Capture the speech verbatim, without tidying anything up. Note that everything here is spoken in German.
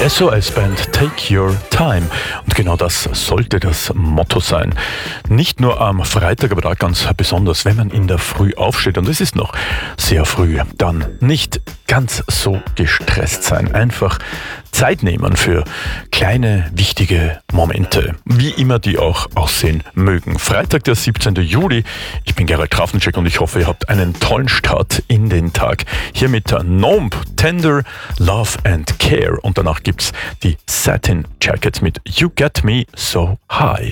S O S-Band Take Your Time. Und genau das sollte das Motto sein. Nicht nur am Freitag, aber da ganz besonders, wenn man in der Früh aufsteht, und es ist noch sehr früh, dann nicht ganz so gestresst sein. Einfach Zeit nehmen für kleine, wichtige Momente, wie immer die auch aussehen mögen. Freitag, der siebzehnten Juli. Ich bin Gerald Trafnicek und ich hoffe, ihr habt einen tollen Start in den Tag. Hier mit Nomb, Tender, Love and Care. Und danach gibt's die Satin Jacket mit You Get Me So High.